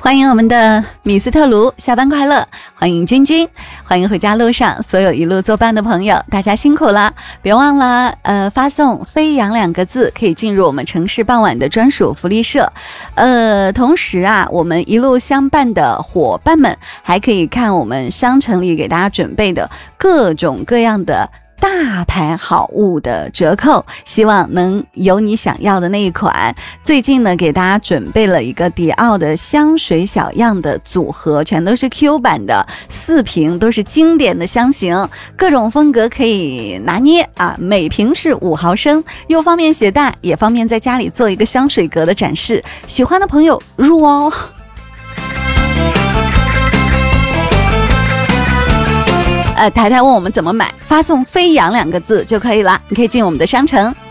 欢迎我们的米斯特卢，下班快乐！欢迎君君，欢迎回家路上所有一路作伴的朋友，大家辛苦了！别忘了发送飞扬2个字，可以进入我们城市傍晚的专属福利社。同时啊，我们一路相伴的伙伴们还可以看我们商城里给大家准备的各种各样的大牌好物的折扣，希望能有你想要的那一款。最近呢，给大家准备了一个迪奥的香水小样的组合，全都是 Q 版的，4瓶都是经典的香型，各种风格可以拿捏啊。每瓶是5毫升，又方便携带，也方便在家里做一个香水格的展示。喜欢的朋友入哦。台台问我们怎么买，发送飞扬2个字就可以了，你可以进我们的商城。